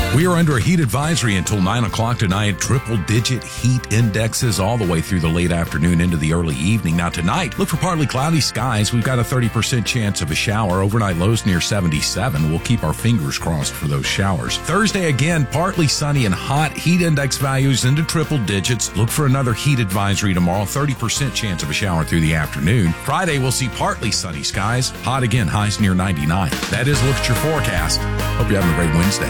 We are under a heat advisory until 9 o'clock tonight. Triple-digit heat indexes all the way through the late afternoon into the early evening. Now tonight, look for partly cloudy skies. We've got a 30% chance of a shower. Overnight lows near 77. We'll keep our fingers crossed for those showers. Thursday, again, partly sunny and hot. Heat index values into triple digits. Look for another heat advisory tomorrow. 30% chance of a shower through the afternoon. Friday, we'll see partly sunny skies. Hot again, highs near 99. That is Look at Your Forecast. Hope you're having a great Wednesday.